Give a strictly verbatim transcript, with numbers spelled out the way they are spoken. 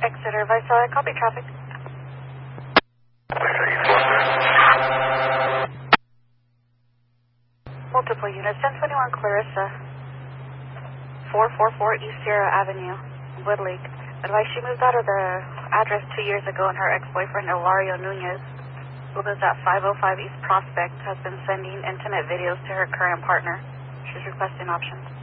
Exeter, Viceroy, copy traffic. Multiple units, ten twenty-one Clarissa, four forty-four East Sierra Avenue, Woodlake. Advice she moved out of the address two years ago, and her ex-boyfriend, Ilario Nunez, who lives at five oh five East Prospect, has been sending intimate videos to her current partner. She's requesting options.